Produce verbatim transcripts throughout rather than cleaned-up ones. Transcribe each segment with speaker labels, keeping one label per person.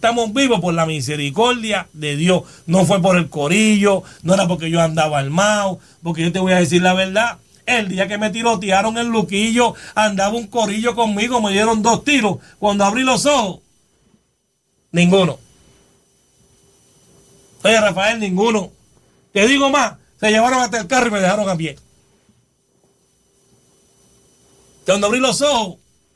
Speaker 1: estamos vivos por la misericordia de Dios. No fue por el corillo, no era porque yo andaba armado, porque yo te voy a decir la verdad. El día que me tirotearon en Luquillo, andaba un corillo conmigo, me dieron dos tiros. Cuando abrí los ojos, ninguno. Oye, Rafael, ninguno. Te digo más, se llevaron hasta el carro y me dejaron a pie. Cuando abrí los ojos,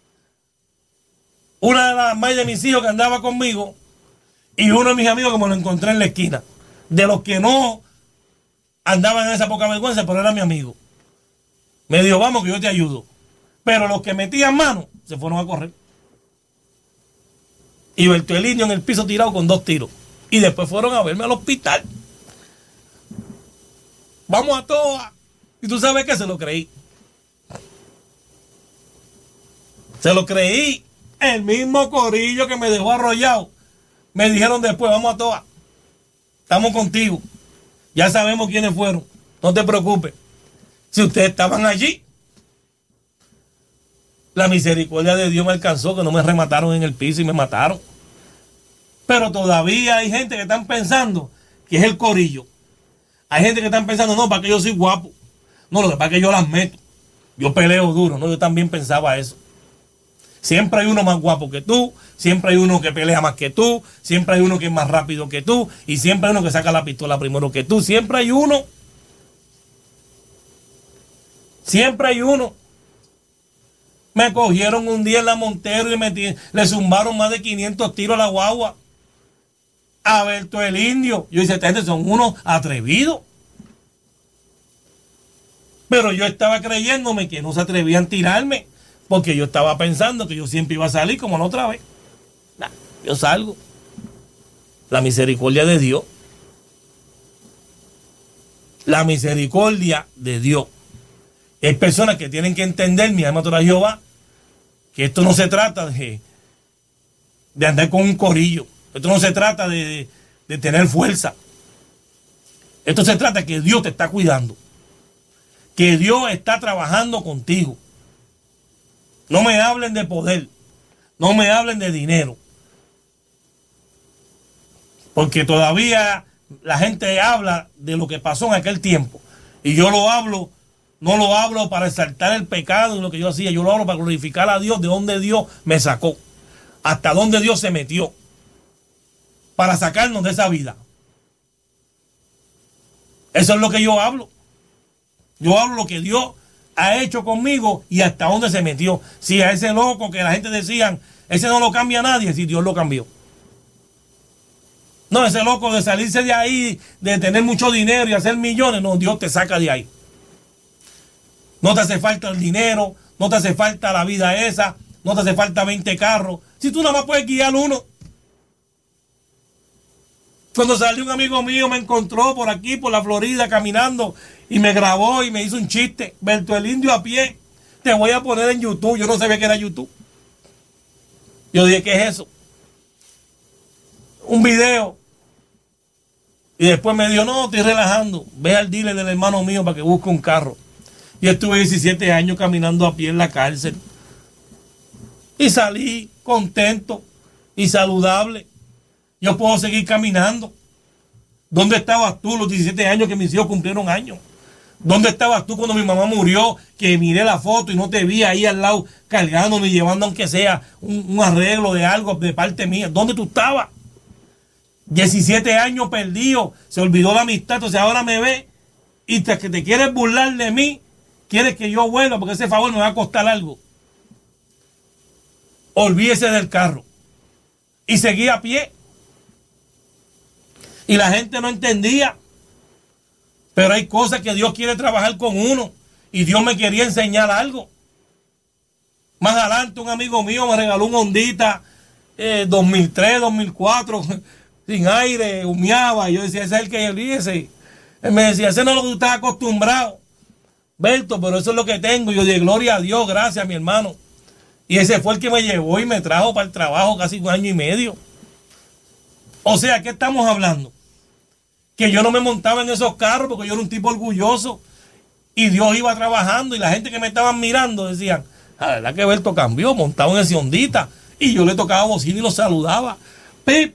Speaker 1: una de las madres de mis hijos que andaba conmigo y uno de mis amigos que me lo encontré en la esquina, de los que no andaban en esa poca vergüenza, pero era mi amigo. Me dijo, vamos que yo te ayudo. Pero los que metían mano se fueron a correr. Y Berto el Indio en el piso tirado con dos tiros. Y después fueron a verme al hospital. Vamos a todas. Y tú sabes que se lo creí. Se lo creí. El mismo corillo que me dejó arrollado. Me dijeron después, vamos a todas. Estamos contigo. Ya sabemos quiénes fueron. No te preocupes. Si ustedes estaban allí, la misericordia de Dios me alcanzó, que no me remataron en el piso y me mataron. Pero todavía hay gente que están pensando que es el corillo. Hay gente que están pensando, no, para que yo soy guapo. No, lo que pasa es que yo las meto. Yo peleo duro, ¿no? Yo también pensaba eso. Siempre hay uno más guapo que tú, siempre hay uno que pelea más que tú, siempre hay uno que es más rápido que tú, y siempre hay uno que saca la pistola primero que tú. Siempre hay uno. Siempre hay uno. Me cogieron un día en la Montero y me le zumbaron más de quinientos tiros a la guagua. A Berto el Indio. Yo dije, ustedes son unos atrevidos. Pero yo estaba creyéndome que no se atrevían a tirarme, porque yo estaba pensando que yo siempre iba a salir como la otra vez. Nah, yo salgo. La misericordia de Dios. La misericordia de Dios. Hay personas que tienen que entender, mi alma toda Jehová, que esto no se trata de, de andar con un corillo. Esto no se trata de, de, de tener fuerza. Esto se trata de que Dios te está cuidando. Que Dios está trabajando contigo. No me hablen de poder. No me hablen de dinero. Porque todavía la gente habla de lo que pasó en aquel tiempo. Y yo lo hablo. No lo hablo para exaltar el pecado y lo que yo hacía. Yo lo hablo para glorificar a Dios, de donde Dios me sacó. Hasta donde Dios se metió. Para sacarnos de esa vida. Eso es lo que yo hablo. Yo hablo lo que Dios ha hecho conmigo y hasta dónde se metió. Si a ese loco que la gente decían, ese no lo cambia nadie, si Dios lo cambió. No, ese loco de salirse de ahí, de tener mucho dinero y hacer millones, no, Dios te saca de ahí. No te hace falta el dinero, no te hace falta la vida esa, no te hace falta veinte carros. Si tú nada más puedes guiar uno. Cuando salió un amigo mío, me encontró por aquí, por la Florida, caminando, y me grabó y me hizo un chiste. Berto el Indio a pie. Te voy a poner en YouTube. Yo no sabía que era YouTube. Yo dije, ¿qué es eso? Un video. Y después me dijo, no, estoy relajando. Ve al dealer del hermano mío para que busque un carro. Yo estuve diecisiete años caminando a pie en la cárcel. Y salí contento y saludable. Yo puedo seguir caminando. ¿Dónde estabas tú los diecisiete años que mis hijos cumplieron años? ¿Dónde estabas tú cuando mi mamá murió? Que miré la foto y no te vi ahí al lado cargándome y llevando aunque sea un, un arreglo de algo de parte mía. ¿Dónde tú estabas? diecisiete años perdido. Se olvidó la amistad. Entonces ahora me ve y te, que te quieres burlar de mí. Quieres que yo vuelva porque ese favor me va a costar algo. Olvídese del carro. Y seguí a pie. Y la gente no entendía. Pero hay cosas que Dios quiere trabajar con uno. Y Dios me quería enseñar algo. Más adelante un amigo mío me regaló un Hondita eh, dos mil tres, dos mil cuatro, sin aire, humeaba. Y yo decía, ese es el que ese. Él me decía, ese no es lo que tú estás acostumbrado. Berto, pero eso es lo que tengo. Y yo dije, gloria a Dios, gracias mi hermano. Y ese fue el que me llevó y me trajo para el trabajo casi un año y medio. O sea, ¿qué estamos hablando? Que yo no me montaba en esos carros porque yo era un tipo orgulloso y Dios iba trabajando y la gente que me estaban mirando decían, la verdad que Berto cambió, montado en ese Hondita, y yo le tocaba bocina y lo saludaba. Pip,